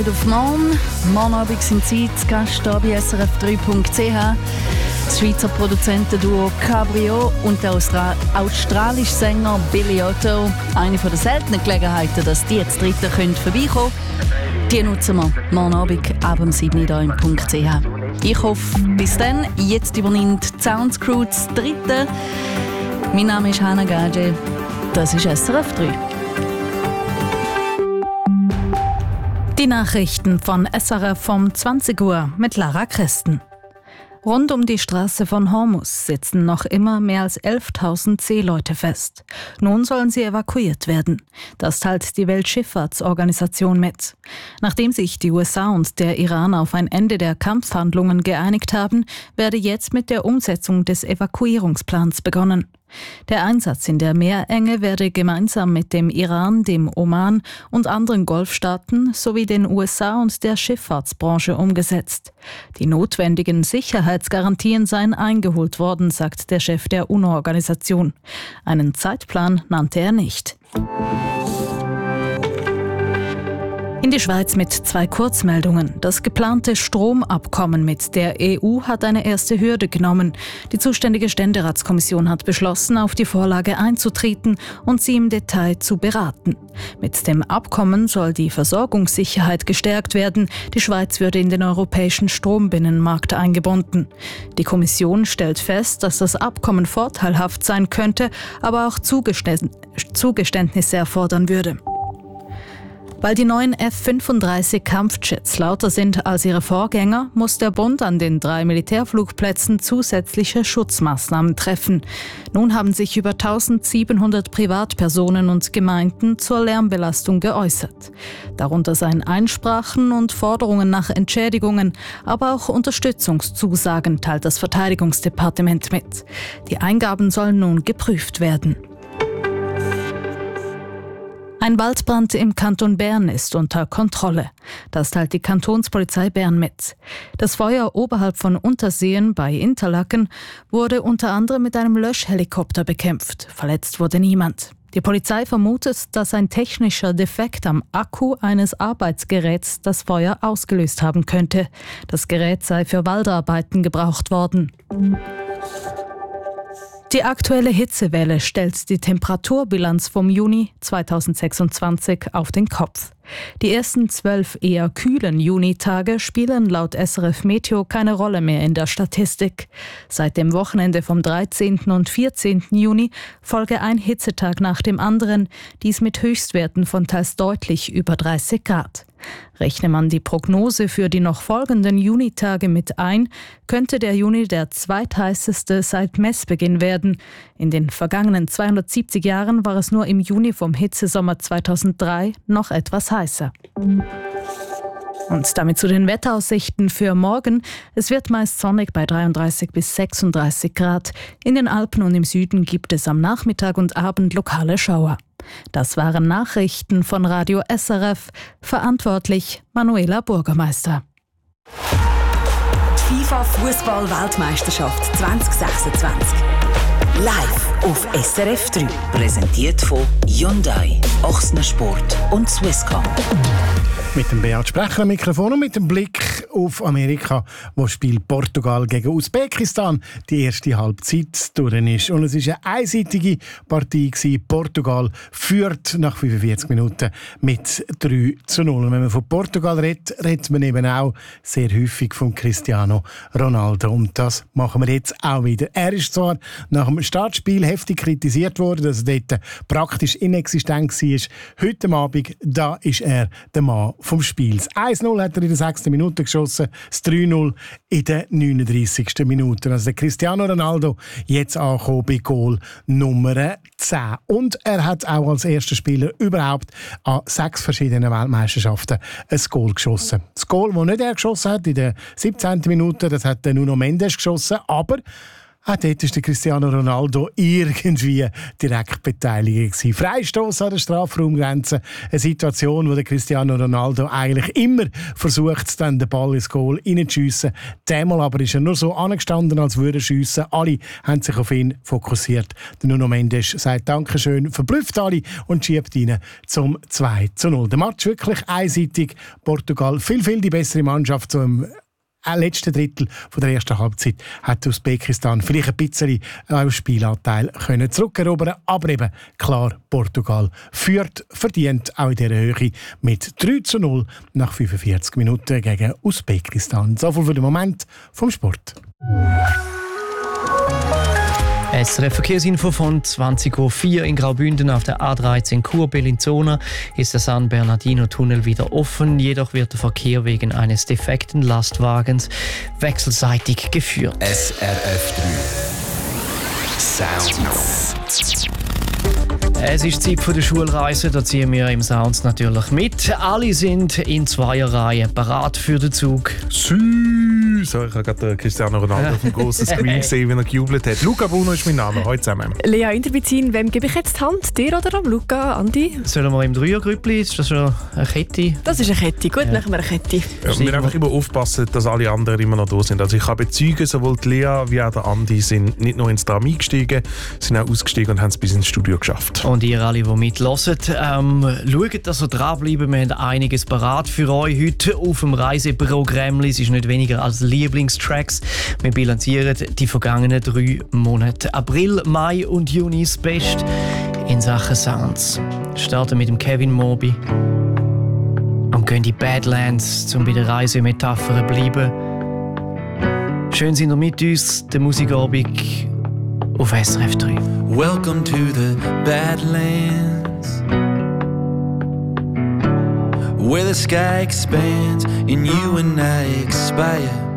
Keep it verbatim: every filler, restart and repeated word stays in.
Auf morgen. Morgen Abend sind Sie zu Gast hier bei S R F drei Punkt C H. Das Schweizer Produzentenduo Cabrio und der Austra- australische Sänger Billy Otto. Eine der seltenen Gelegenheiten, dass die jetzt Dritte können vorbeikommen können. Die nutzen wir morgen Abend ab um sieben Uhr hier im Punkt C H. Ich hoffe, bis dann. Jetzt übernimmt die Soundscrew das Dritte. Mein Name ist Hannah Gage. Das ist S R F drei. Die Nachrichten von S R F um zwanzig Uhr mit Lara Christen. Rund um die Straße von Hormuz sitzen noch immer mehr als elftausend Seeleute fest. Nun sollen sie evakuiert werden. Das teilt die Weltschifffahrtsorganisation mit. Nachdem sich die U S A und der Iran auf ein Ende der Kampfhandlungen geeinigt haben, werde jetzt mit der Umsetzung des Evakuierungsplans begonnen. Der Einsatz in der Meerenge werde gemeinsam mit dem Iran, dem Oman und anderen Golfstaaten sowie den U S A und der Schifffahrtsbranche umgesetzt. Die notwendigen Sicherheitsgarantien seien eingeholt worden, sagt der Chef der UNO-Organisation. Einen Zeitplan nannte er nicht. In die Schweiz mit zwei Kurzmeldungen. Das geplante Stromabkommen mit der E U hat eine erste Hürde genommen. Die zuständige Ständeratskommission hat beschlossen, auf die Vorlage einzutreten und sie im Detail zu beraten. Mit dem Abkommen soll die Versorgungssicherheit gestärkt werden. Die Schweiz würde in den europäischen Strombinnenmarkt eingebunden. Die Kommission stellt fest, dass das Abkommen vorteilhaft sein könnte, aber auch Zugeständnisse erfordern würde. Weil die neuen F fünfunddreißig Kampfjets lauter sind als ihre Vorgänger, muss der Bund an den drei Militärflugplätzen zusätzliche Schutzmaßnahmen treffen. Nun haben sich über eintausendsiebenhundert Privatpersonen und Gemeinden zur Lärmbelastung geäußert. Darunter seien Einsprachen und Forderungen nach Entschädigungen, aber auch Unterstützungszusagen, teilt das Verteidigungsdepartement mit. Die Eingaben sollen nun geprüft werden. Ein Waldbrand im Kanton Bern ist unter Kontrolle. Das teilt die Kantonspolizei Bern mit. Das Feuer oberhalb von Unterseen bei Interlaken wurde unter anderem mit einem Löschhelikopter bekämpft. Verletzt wurde niemand. Die Polizei vermutet, dass ein technischer Defekt am Akku eines Arbeitsgeräts das Feuer ausgelöst haben könnte. Das Gerät sei für Waldarbeiten gebraucht worden. Die aktuelle Hitzewelle stellt die Temperaturbilanz vom Juni zweitausendsechsundzwanzig auf den Kopf. Die ersten zwölf eher kühlen Junitage spielen laut S R F Meteo keine Rolle mehr in der Statistik. Seit dem Wochenende vom dreizehnten und vierzehnten Juni folge ein Hitzetag nach dem anderen, dies mit Höchstwerten von teils deutlich über dreißig Grad. Rechne man die Prognose für die noch folgenden Junitage mit ein, könnte der Juni der zweitheißeste seit Messbeginn werden. In den vergangenen zweihundertsiebzig Jahren war es nur im Juni vom Hitzesommer zweitausenddrei noch etwas heißer. Und damit zu den Wetteraussichten für morgen. Es wird meist sonnig bei dreiunddreißig bis sechsunddreißig Grad. In den Alpen und im Süden gibt es am Nachmittag und Abend lokale Schauer. Das waren Nachrichten von Radio S R F. Verantwortlich Manuela Burgermeister. Die FIFA Fußball-Weltmeisterschaft zwanzig sechsundzwanzig. Live auf S R F drei. Präsentiert von Hyundai, Ochsner Sport und Swisscom. Mit dem Beat Sprecher am Mikrofon und mit dem Blick auf Amerika, wo das Spiel Portugal gegen Usbekistan die erste Halbzeit durch ist. Und es war eine einseitige Partie gewesen. Portugal führt nach fünfundvierzig Minuten mit drei zu null. Und wenn man von Portugal redet, redet man eben auch sehr häufig von Cristiano Ronaldo. Und das machen wir jetzt auch wieder. Er ist zwar nach dem Startspiel heftig kritisiert worden, dass er dort praktisch inexistent war. Heute Abend, da ist er der Mann vom Spiel. Das eins null hat er in der sechsten Minute geschossen, das drei null in der neununddreißigsten Minute. Also der Cristiano Ronaldo jetzt angekommen bei Goal Nummer zehn. Und er hat auch als erster Spieler überhaupt an sechs verschiedenen Weltmeisterschaften ein Goal geschossen. Das Goal, das nicht er geschossen hat, in der siebzehnten Minute, das hat Nuno Mendes geschossen, aber Auch dort war der Cristiano Ronaldo irgendwie direkt beteiligt. Freistoß an der Strafraumgrenze. Eine Situation, wo der Cristiano Ronaldo eigentlich immer versucht, dann den Ball ins Goal reinzuschiessen. Diesmal aber ist er nur so angestanden, als würde er schiessen. Alle haben sich auf ihn fokussiert. Der Nuno Mendes sagt Dankeschön, verblüfft alle und schiebt ihn zum zwei zu null. Der Match wirklich einseitig. Portugal viel, viel die bessere Mannschaft, so im letzten Drittel von der ersten Halbzeit hat Usbekistan vielleicht ein bisschen auf Spielanteil können zurückerobern, aber eben klar, Portugal führt verdient auch in dieser Höhe mit drei zu null nach fünfundvierzig Minuten gegen Usbekistan. So viel für den Moment vom Sport. S R F-Verkehrsinfo von zwanzig Uhr vier in Graubünden auf der A dreizehn Chur-Bellinzona ist der San Bernardino-Tunnel wieder offen. Jedoch wird der Verkehr wegen eines defekten Lastwagens wechselseitig geführt. S R F drei Sounds. Es ist Zeit für die Schulreise, da ziehen wir im Sounds natürlich mit. Alle sind in Zweierreihen bereit für den Zug. Sü, so, ich habe gerade Cristiano Ronaldo auf dem grossen Screen gesehen, wie er gejubelt hat. Luca Bruno ist mein Name, heute zusammen. Lea Interbezin, wem gebe ich jetzt die Hand? Dir oder am Luca, Andi? Sollen wir im Dreiergrüppli? Ist das schon eine Kette? Das ist eine Kette, gut, ja. Machen wir eine Kette. Ja, wir müssen einfach immer aufpassen, dass alle anderen immer noch da sind. Also ich kann bezeugen, sowohl die Lea wie auch der Andi sind nicht nur ins Tram eingestiegen, sind auch ausgestiegen und haben es bis ins Studio geschafft. Und ihr alle, die mithören, ähm, schaut, dass ihr dranbleiben. Wir haben einiges parat für euch heute auf dem Reiseprogramm. Es ist nicht weniger als Lieblingstracks. Wir bilanzieren die vergangenen drei Monate. April, Mai und Juni das Beste in Sachen Sounds. Wir starten mit dem Kevin Morby und gehen in die Badlands, um bei der Reisemetapher zu bleiben. Schön sind ihr mit uns, der Musikabend auf S R F drei. Welcome to the Badlands, where the sky expands and you and I expire.